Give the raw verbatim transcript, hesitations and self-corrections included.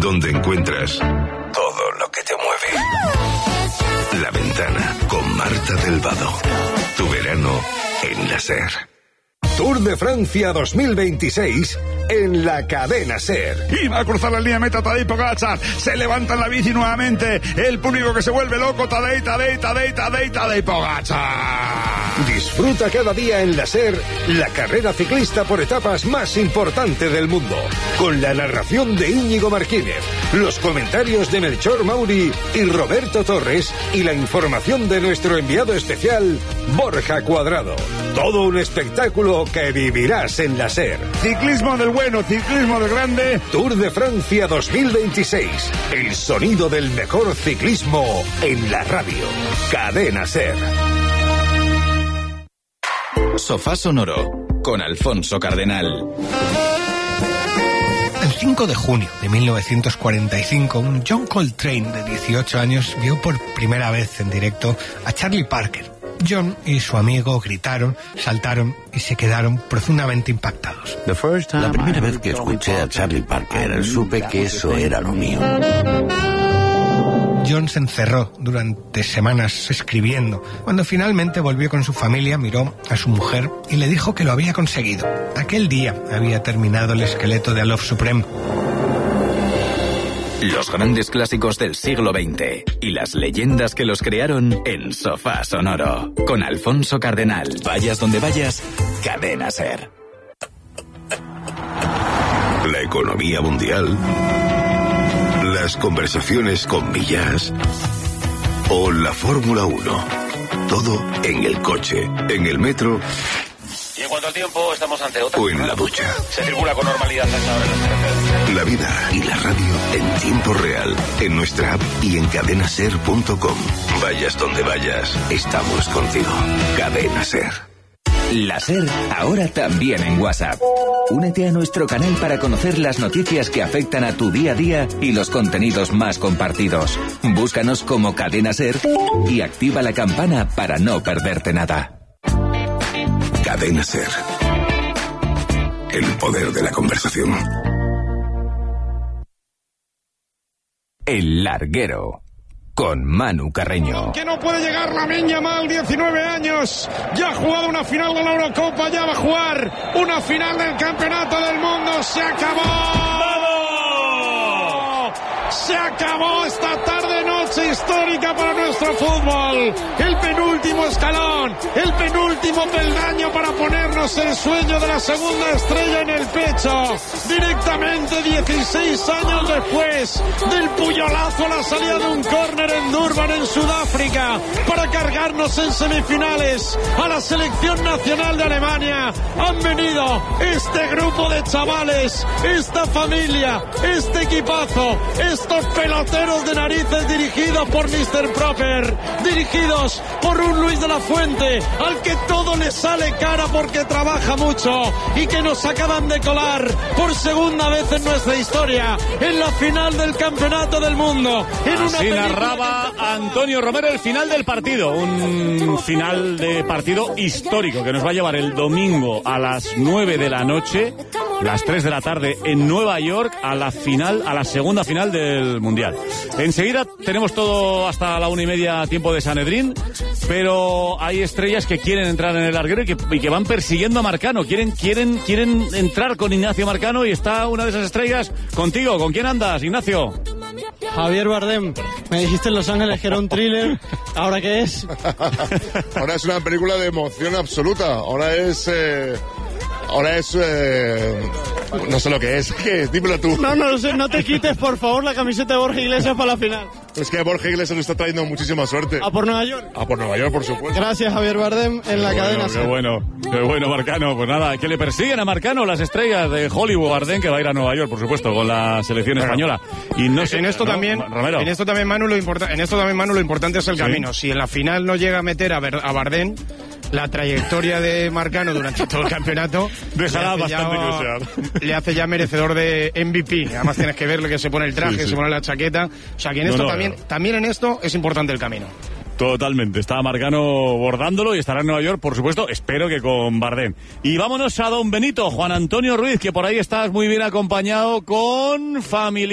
donde encuentras todo lo que te mueve. La Ventana, con Marta del Vado. Tu verano en la SER. Tour de Francia dos mil veintiséis en la cadena SER. Y va a cruzar la línea de meta Tadej Pogačar. Se levanta en la bici nuevamente. El público que se vuelve loco. Tadej, Tadej, Tadej, Tadej, Tadej Pogačar. Disfruta cada día en la SER la carrera ciclista por etapas más importante del mundo. Con la narración de Íñigo Martínez, los comentarios de Melchor Mauri y Roberto Torres y la información de nuestro enviado especial, Borja Cuadrado. Todo un espectáculo que vivirás en la SER. Ciclismo del bueno, ciclismo del grande. Tour de Francia dos mil veintiséis. El sonido del mejor ciclismo en la radio. Cadena SER. Sofá Sonoro con Alfonso Cardenal. El cinco de junio de mil novecientos cuarenta y cinco, un John Coltrane de dieciocho años vio por primera vez en directo a Charlie Parker. John y su amigo gritaron, saltaron y se quedaron profundamente impactados. La primera vez que escuché a Charlie Parker, supe que eso era lo mío. John se encerró durante semanas escribiendo. Cuando finalmente volvió con su familia, miró a su mujer y le dijo que lo había conseguido. Aquel día había terminado el esqueleto de A Love Supreme. Los grandes clásicos del siglo veinte y las leyendas que los crearon en Sofá Sonoro. Con Alfonso Cardenal. Vayas donde vayas, Cadena SER. La economía mundial, las conversaciones con Millás o la Fórmula uno. Todo en el coche, en el metro. Y en cuanto al tiempo, estamos ante otra. O en la ducha. Se circula con normalidad hasta ahora en las carreteras. La vida y la radio en tiempo real, en nuestra app y en cadena ser punto com. Vayas donde vayas, estamos contigo. Cadena SER. La SER, ahora también en WhatsApp. Únete a nuestro canal para conocer las noticias que afectan a tu día a día y los contenidos más compartidos. Búscanos como Cadena SER y activa la campana para no perderte nada. Cadena SER. El poder de la conversación. El Larguero. Con Manu Carreño. Que no puede llegar la Miña Mal, diecinueve años. Ya ha jugado una final de la Eurocopa, ya va a jugar una final del Campeonato del Mundo. ¡Se acabó! ¡Vamos! Se acabó esta tarde noche histórica para nuestro fútbol. El penúltimo escalón, el penúltimo peldaño para ponernos el sueño de la segunda estrella en el pecho. Directamente dieciséis años después del puñalazo a la salida de un córner en Durban, en Sudáfrica, para cargarnos en semifinales a la selección nacional de Alemania. Han venido este grupo de chavales, esta familia, este equipazo, estos peloteros de narices dirigidos por mister Proper, dirigidos por un Luis de la Fuente, al que todo le sale cara porque trabaja mucho y que nos acaban de colar por segunda vez en nuestra historia en la final del Campeonato del Mundo. En una Así narraba Antonio Romero el final del partido, un final de partido histórico que nos va a llevar el domingo a las nueve de la noche, las tres de la tarde en Nueva York, a la final, a la segunda final del Mundial. Enseguida tenemos todo hasta la una y media, tiempo de Sanedrín, pero hay estrellas que quieren entrar en el larguero y que, y que van persiguiendo a Marcano, quieren, quieren, quieren entrar con Ignacio Marcano, y está una de esas estrellas contigo. ¿Con quién andas, Ignacio? Javier Bardem. Me dijiste en Los Ángeles que era un thriller. ¿Ahora qué es? Ahora es una película de emoción absoluta. Ahora es... Eh... Ahora es... Eh... No sé lo que es. ¿Qué es? Dímelo tú. No, no lo sé. No te quites, por favor, la camiseta de Borja Iglesias para la final. Es que Borja Iglesias nos está trayendo muchísima suerte. ¿A por Nueva York? A por Nueva York, por supuesto. Gracias, Javier Bardem, en qué la bueno, cadena. Qué bueno, qué bueno, Marcano. Pues nada, que le persiguen a Marcano las estrellas de Hollywood. Bardem, que va a ir a Nueva York, por supuesto, con la selección bueno, española. Y no sé, en esto ¿no? también, Romero. en esto también, Manu, lo importa, en esto también, Manu, lo importante es el ¿Sí? camino. Si en la final no llega a meter a, Ver, a Bardem, la trayectoria de Marcano durante todo el campeonato dejará le bastante ya, que desear. Le hace ya merecedor de M V P. Además tienes que verle que se pone el traje, sí, sí. se pone la chaqueta. O sea que en esto no, no, también, no. también en esto es importante el camino. Totalmente, está Marcano bordándolo y estará en Nueva York, por supuesto, espero que con Bardem. Y vámonos a Don Benito, Juan Antonio Ruiz, que por ahí estás muy bien acompañado con familia.